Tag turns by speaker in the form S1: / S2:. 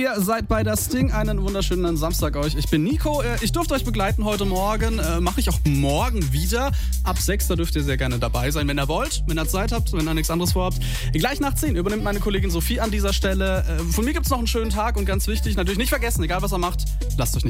S1: Ihr seid bei der Sting. Einen wunderschönen Samstag euch. Ich bin Nico. Ich durfte euch begleiten heute Morgen. Mache ich auch morgen wieder. Ab 6, da dürft ihr sehr gerne dabei sein, wenn ihr wollt, wenn ihr Zeit habt, wenn ihr nichts anderes vorhabt. Gleich nach 10 übernimmt meine Kollegin Sophie an dieser Stelle. Von mir gibt's noch einen schönen Tag und ganz wichtig, natürlich nicht vergessen, egal was ihr macht, lasst euch nicht